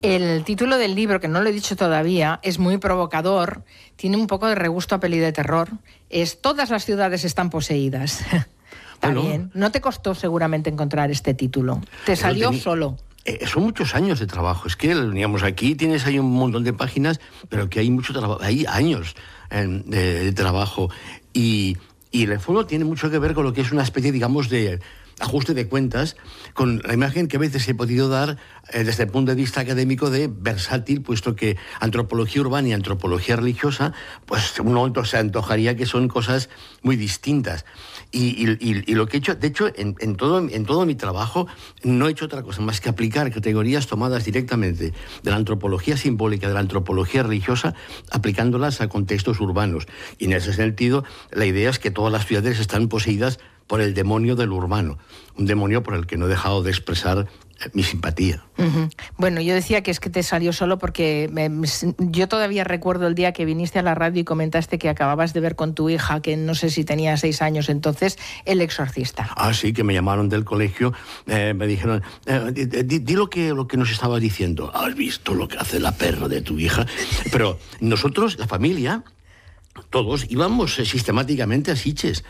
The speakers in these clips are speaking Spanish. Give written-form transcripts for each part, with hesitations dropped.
El título del libro, que no lo he dicho todavía, es muy provocador, tiene un poco de regusto a peli de terror. Es Todas las ciudades están poseídas. Está bien. No te costó seguramente encontrar este título. Te salió solo. Son muchos años de trabajo. Es que, digamos, aquí tienes ahí un montón de páginas, pero que hay mucho trabajo, hay años de trabajo. Y el fondo tiene mucho que ver con lo que es una especie, digamos, de ajuste de cuentas, con la imagen que a veces he podido dar desde el punto de vista académico de versátil, puesto que antropología urbana y antropología religiosa, pues uno se antojaría que son cosas muy distintas. Y lo que he hecho, de hecho, en todo mi trabajo, no he hecho otra cosa más que aplicar categorías tomadas directamente de la antropología simbólica, de la antropología religiosa, aplicándolas a contextos urbanos. Y en ese sentido, la idea es que todas las ciudades están poseídas por el demonio del urbano, un demonio por el que no he dejado de expresar mi simpatía. Uh-huh. Bueno, yo decía que es que te salió solo porque yo todavía recuerdo el día que viniste a la radio y comentaste que acababas de ver con tu hija, que no sé si tenía 6 años entonces, El Exorcista. Ah, sí, que me llamaron del colegio, me dijeron, di lo que nos estaba diciendo. ¿Has visto lo que hace la perra de tu hija? Pero nosotros, la familia, todos íbamos sistemáticamente a Sitges.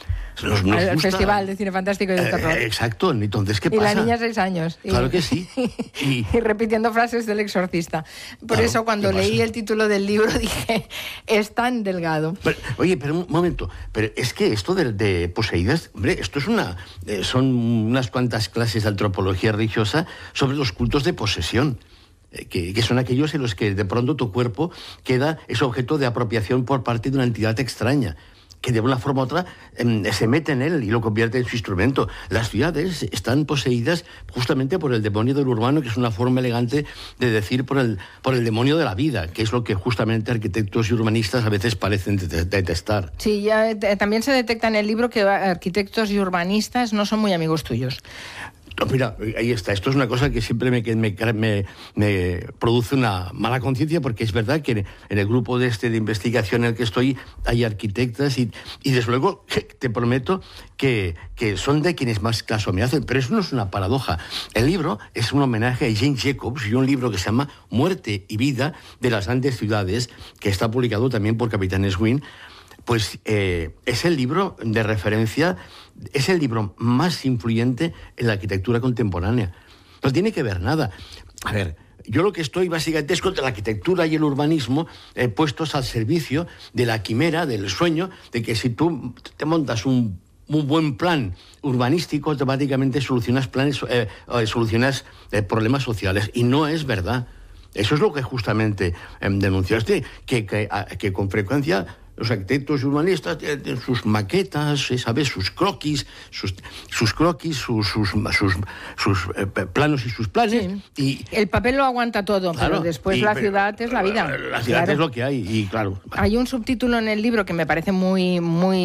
Al Festival de Cine Fantástico y de Terror. Exacto, entonces, ¿qué pasa? Y la niña 6 años. Claro que sí. Y repitiendo frases del Exorcista. Por eso, cuando leí el título del libro, dije, es tan delgado. Pero un momento, pero es que esto de poseídas, hombre, esto es son unas cuantas clases de antropología religiosa sobre los cultos de posesión. Que son aquellos en los que de pronto tu cuerpo es objeto de apropiación por parte de una entidad extraña, que de una forma u otra se mete en él y lo convierte en su instrumento. Las ciudades están poseídas justamente por el demonio del urbano, que es una forma elegante de decir por el demonio de la vida, que es lo que justamente arquitectos y urbanistas a veces parecen detestar. Sí, ya también se detecta en el libro que arquitectos y urbanistas no son muy amigos tuyos. Mira, ahí está. Esto es una cosa que siempre me produce una mala conciencia, porque es verdad que en el grupo de investigación en el que estoy hay arquitectas y desde luego te prometo que son de quienes más caso me hacen, pero eso no es una paradoja. El libro es un homenaje a Jane Jacobs y un libro que se llama Muerte y vida de las grandes ciudades, que está publicado también por Capitán Swing. Pues es el libro de referencia, es el libro más influyente en la arquitectura contemporánea. No tiene que ver nada. A ver, yo lo que estoy básicamente es contra la arquitectura y el urbanismo puestos al servicio de la quimera, del sueño, de que si tú te montas un buen plan urbanístico, automáticamente solucionas problemas sociales. Y no es verdad. Eso es lo que justamente denunciaste, que con frecuencia los arquitectos y urbanistas tienen sus maquetas, ¿sabes? Sus croquis, sus planos y sus planes. Sí. Y el papel lo aguanta todo, claro, pero después la ciudad es la vida. La ciudad es lo que hay, y claro. Hay un subtítulo en el libro que me parece muy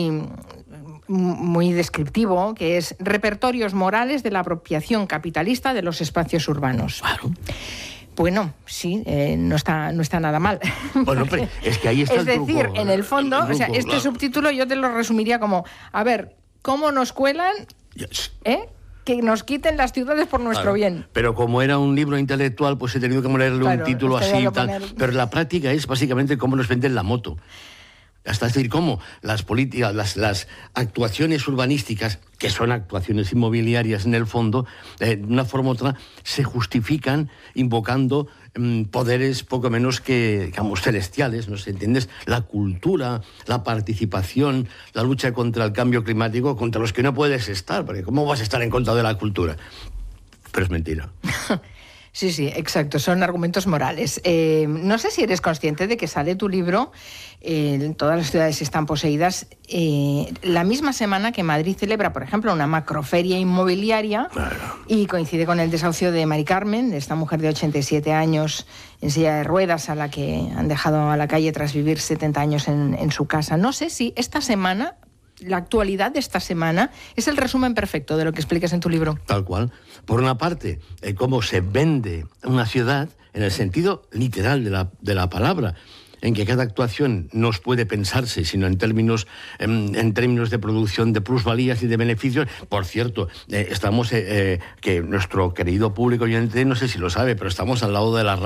descriptivo, que es Repertorios morales de la apropiación capitalista de los espacios urbanos. Claro. Bueno, sí, no está nada mal. Bueno, pero es que ahí está es decir, truco, en el fondo, o sea, este subtítulo yo te lo resumiría como, a ver, ¿cómo nos cuelan? Que nos quiten las ciudades por nuestro bien. Pero como era un libro intelectual, pues he tenido que ponerle un título así y tal. Pero la práctica es básicamente cómo nos venden la moto. Hasta decir, cómo las políticas, las actuaciones urbanísticas, que son actuaciones inmobiliarias en el fondo, de una forma u otra, se justifican invocando poderes poco menos que, digamos, celestiales, ¿no sé? ¿Entiendes? La cultura, la participación, la lucha contra el cambio climático, contra los que no puedes estar, porque ¿cómo vas a estar en contra de la cultura? Pero es mentira. Sí, exacto, son argumentos morales. No sé si eres consciente de que sale tu libro, Todas las ciudades están poseídas, la misma semana que Madrid celebra, por ejemplo, una macroferia inmobiliaria. Claro. Y coincide con el desahucio de Mari Carmen, de esta mujer de 87 años en silla de ruedas, a la que han dejado a la calle tras vivir 70 años en su casa. No sé si esta semana, la actualidad de esta semana, es el resumen perfecto de lo que explicas en tu libro. Tal cual. Por una parte, cómo se vende una ciudad en el sentido literal de la palabra. en que cada actuación no puede pensarse, sino en términos de producción de plusvalías y de beneficios. Por cierto, estamos, que nuestro querido público oyente, no sé si lo sabe, pero estamos al lado de la